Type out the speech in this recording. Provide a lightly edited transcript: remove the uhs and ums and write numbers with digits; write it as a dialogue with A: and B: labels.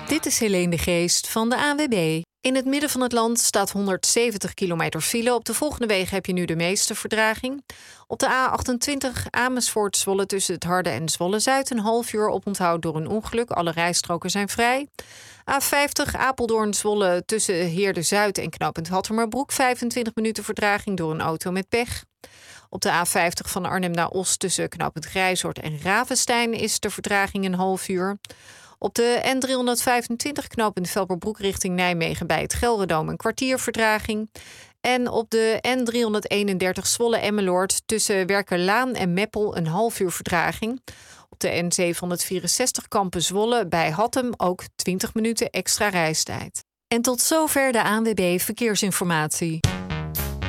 A: Dit is Helene de Geest van de ANWB. In het midden van het land staat 170 kilometer file. Op de volgende wegen heb je nu de meeste vertraging. Op de A28 Amersfoort-Zwolle tussen het Harde en Zwolle-Zuid... een half uur oponthoud door een ongeluk. Alle rijstroken zijn vrij. A50 Apeldoorn-Zwolle tussen Heerde-Zuid en knooppunt Hattemerbroek... 25 minuten vertraging door een auto met pech. Op de A50 van Arnhem naar Os tussen knooppunt Grijzoord en Ravenstein... is de vertraging een half uur. Op de N325 knooppunt Velperbroek richting Nijmegen bij het Gelredome een kwartier vertraging. En op de N331 Zwolle-Emmeloord tussen Werkerlaan en Meppel een half uur vertraging. Op de N764 Kampen-Zwolle bij Hattem ook 20 minuten extra reistijd. En tot zover de ANWB Verkeersinformatie.